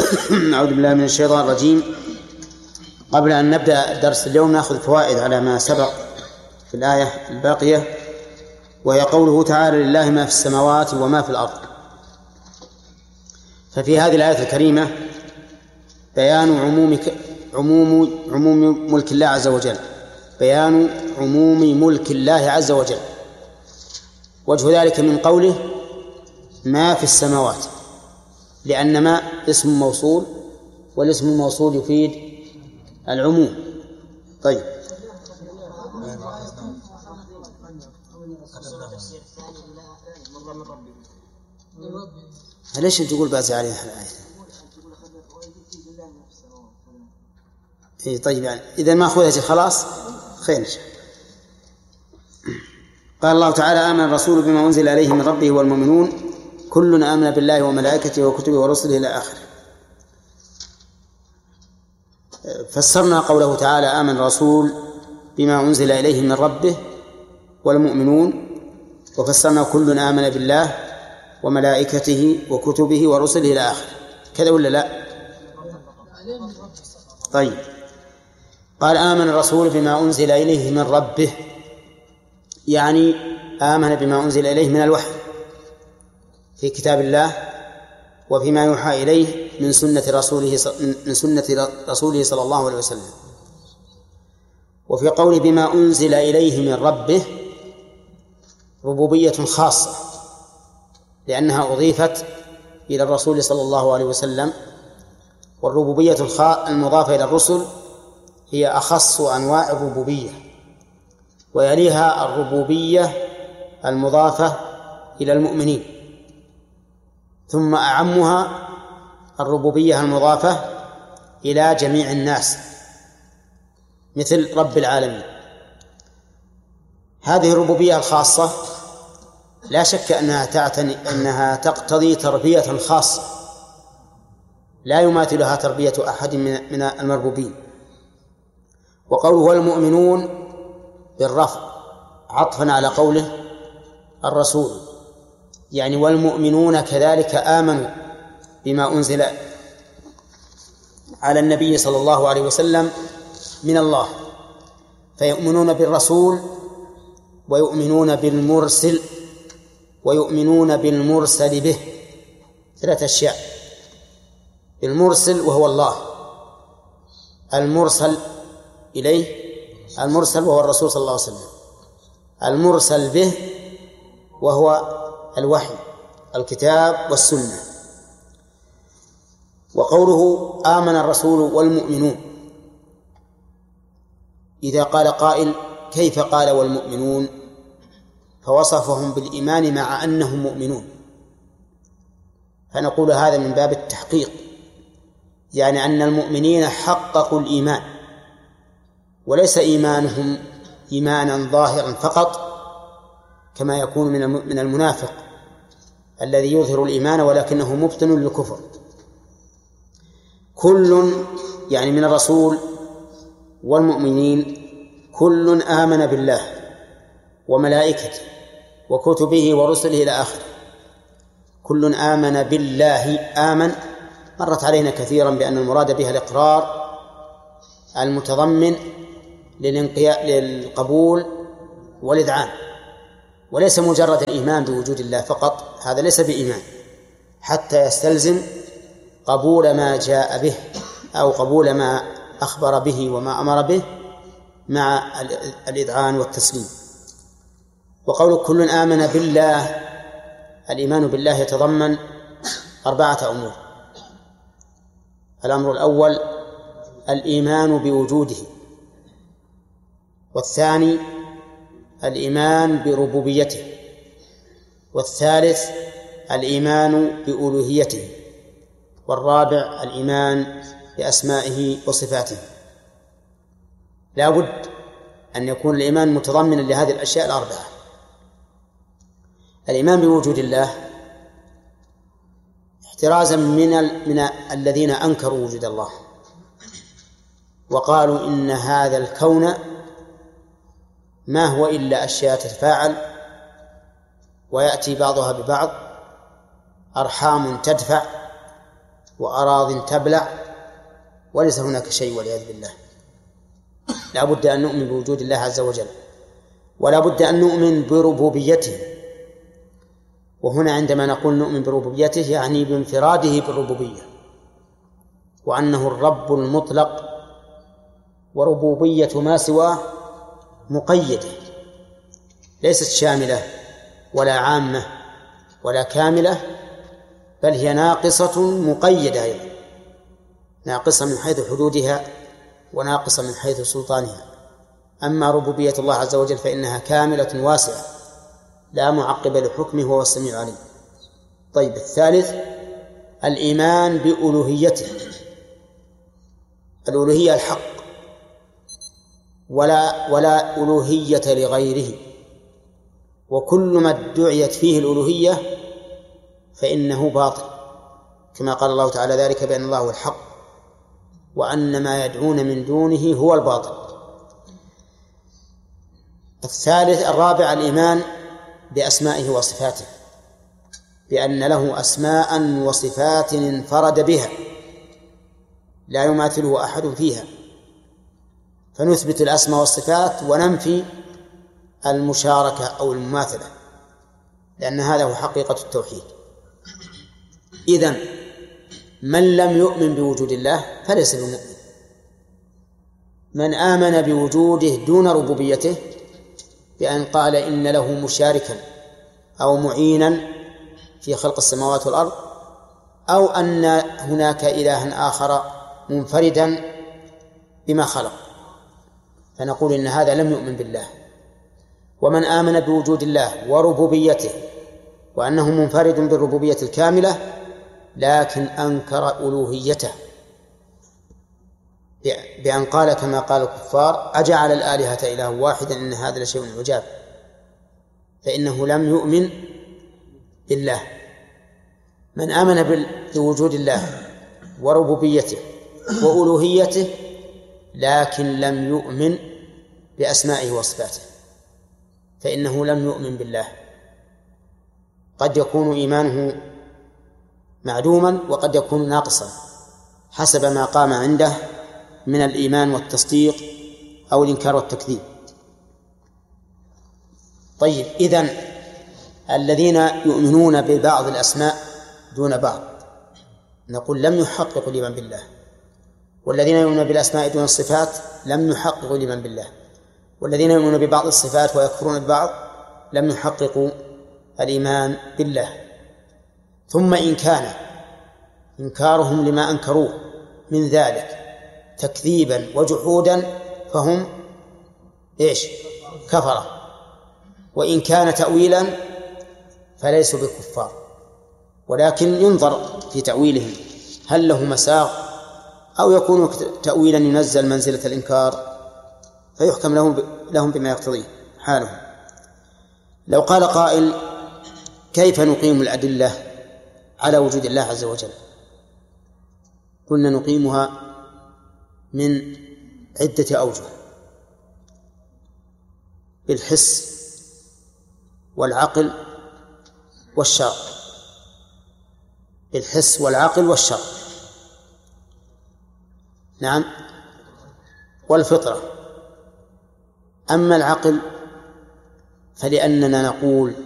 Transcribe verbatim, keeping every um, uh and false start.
أعوذ بالله من الشيطان الرجيم. قبل أن نبدأ درس اليوم نأخذ فوائد على ما سبق في الآية الباقية، وهي قوله تعالى: لله ما في السماوات وما في الأرض. ففي هذه الآية الكريمة بيان عموم عموم عموم ملك الله عز وجل، بيان عموم ملك الله عز وجل. وجه ذلك من قوله ما في السماوات، لأن ما اسم موصول، والاسم الموصول يفيد العموم. طيب، ليش تقول بازي عليها الآية؟ إيه طيب، يعني إذا ما أخذها خلاص خير. قال الله تعالى: آمن الرسول بما أنزل إليه من ربه والمؤمنون كل آمن بالله وملائكته وكتبه ورسله إلى آخره. فسرنا قوله تعالى: آمن الرسول بما أنزل إليه من ربه والمؤمنون، وفسرنا كل آمن بالله وملائكته وكتبه ورسله إلى آخره. كذا ولا لا؟ طيب، قال: آمن الرسول بما أنزل إليه من ربه، يعني آمن بما أنزل إليه من الوحي في كتاب الله وفيما يوحى إليه من سنة رسوله من سنة رسوله صلى الله عليه وسلم. وفي قول بما أنزل إليه من ربه ربوبية خاصة، لأنها أضيفت إلى الرسول صلى الله عليه وسلم، والربوبية المضافة إلى الرسل هي أخص أنواع الربوبية، ويليها الربوبية المضافة إلى المؤمنين، ثم أعمها الربوبية المضافة إلى جميع الناس مثل رب العالمين. هذه الربوبية الخاصة لا شك أنها تعتني أنها تقتضي تربية خاصة لا يماثلها تربية أحد من المربوبين. وقوله والمؤمنون بالرفع عطفا على قوله الرسول، يعني والمؤمنون كذلك آمنوا بما أنزل على النبي صلى الله عليه وسلم من الله، فيؤمنون بالرسول ويؤمنون بالمرسل ويؤمنون بالمرسل به. ثلاثة أشياء: المرسل وهو الله، المرسل إليه المرسل وهو الرسول صلى الله عليه وسلم، المرسل به وهو الوحي الكتاب والسنة. وقوله آمن الرسول والمؤمنون، إذا قال قائل كيف قال والمؤمنون فوصفهم بالإيمان مع أنهم مؤمنون، فنقول هذا من باب التحقيق، يعني أن المؤمنين حققوا الإيمان، وليس إيمانهم إيمانا ظاهرا فقط كما يكون من المنافق الذي يظهر الإيمان ولكنه مبطن للكفر. كل يعني من الرسول والمؤمنين كل آمن بالله وملائكته وكتبه ورسله إلى آخره. كل آمن بالله، آمن مرت علينا كثيرا بأن المراد بها الإقرار المتضمن للانقياد للقبول والإذعان، وليس مجرد الإيمان بوجود الله فقط، هذا ليس بإيمان، حتى يستلزم قبول ما جاء به أو قبول ما أخبر به وما أمر به مع الإذعان والتسليم. وقول كل آمن بالله، الإيمان بالله يتضمن أربعة أمور: الأمر الأول الإيمان بوجوده، والثاني الإيمان بربوبيته، والثالث الإيمان بألوهيته، والرابع الإيمان بأسمائه وصفاته. لا بد أن يكون الإيمان متضمنا لهذه الأشياء الأربعة. الإيمان بوجود الله احترازا من ال... من الذين أنكروا وجود الله وقالوا إن هذا الكون ما هو إلا أشياء تتفاعل ويأتي بعضها ببعض، أرحام تدفع وأراض تبلع وليس هناك شيء والعياذ بالله. لا بد أن نؤمن بوجود الله عز وجل، ولا بد أن نؤمن بربوبيته. وهنا عندما نقول نؤمن بربوبيته يعني بانفراده بالربوبية، وأنه الرب المطلق، وربوبية ما سواه مقيدة ليست شاملة ولا عامة ولا كاملة، بل هي ناقصة مقيدة أيضا، ناقصة من حيث حدودها وناقصة من حيث سلطانها. أما ربوبية الله عز وجل فإنها كاملة واسعة لا معقب لحكمه وهو السميع العليم. طيب، الثالث الإيمان بألوهيته، الألوهية الحق، ولا ولا ألوهية لغيره، وكل ما ادعيت فيه الألوهية فإنه باطل، كما قال الله تعالى ذلك بأن الله هو الحق وأن ما يدعون من دونه هو الباطل. الثالث الرابع الإيمان بأسمائه وصفاته، بأن له أسماء وصفات انفرد بها لا يماثله أحد فيها، فنثبت الأسماء والصفات وننفي المشاركة أو المماثلة، لأن هذا هو حقيقة التوحيد. إذن من لم يؤمن بوجود الله فليس بمؤمن. من آمن بوجوده دون ربوبيته بأن قال إن له مشاركا أو معينا في خلق السماوات والأرض، أو أن هناك إلها آخر منفردا بما خلق، فنقول إن هذا لم يؤمن بالله. ومن آمن بوجود الله وربوبيته وأنه منفرد بالربوبية الكاملة لكن أنكر ألوهيته بأن قال كما قال الكفار أجعل الآلهة إله واحدا إن هذا لشيء عجاب، فإنه لم يؤمن بالله. من آمن بوجود الله وربوبيته وألوهيته لكن لم يؤمن بأسمائه وصفاته فإنه لم يؤمن بالله. قد يكون إيمانه معدوما وقد يكون ناقصا حسب ما قام عنده من الإيمان والتصديق أو الإنكار والتكذيب. طيب، إذن الذين يؤمنون ببعض الأسماء دون بعض نقول لم يحققوا الإيمان بالله، والذين يؤمنون بالأسماء دون الصفات لم يحققوا الإيمان بالله، والذين يؤمنون ببعض الصفات ويكفرون ببعض لم يحققوا الإيمان بالله. ثم إن كان إنكارهم لما أنكروه من ذلك تكذيبا وجحودا فهم إيش؟ كفرة. وإن كان تأويلا فليسوا بكفار، ولكن ينظر في تأويلهم هل له مساغ أو يكون تأويلا ينزل منزلة الإنكار فيحكم لهم لهم بما يقتضيه حالهم. لو قال قائل كيف نقيم الأدلة على وجود الله عز وجل؟ قلنا نقيمها من عدة أوجه: بالحس والعقل والشرع، بالحس والعقل والشرع، نعم، والفطرة. أما العقل فلأننا نقول